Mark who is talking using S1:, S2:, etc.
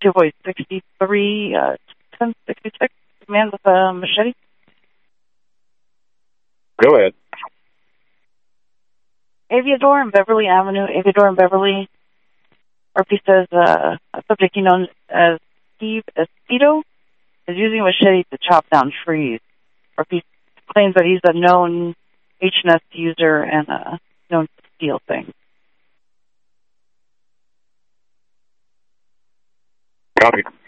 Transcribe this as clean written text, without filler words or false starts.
S1: 2 voice 63, 1066, man with a machete.
S2: Go ahead.
S1: Aviador and Beverly Avenue, Aviador and Beverly. RP says a subject he known as Steve Esposito is using a machete to chop down trees. RP claims that he's a known HNS user and known to steal things.
S2: Copy.